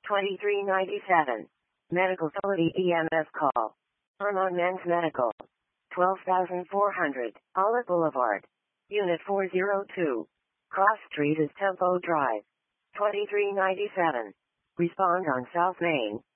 2397. Medical Facility EMS call. Armon Men's Medical. 12,400, Olive Boulevard. Unit 402. Cross Street is Tempo Drive. 2397. Respond on South Main.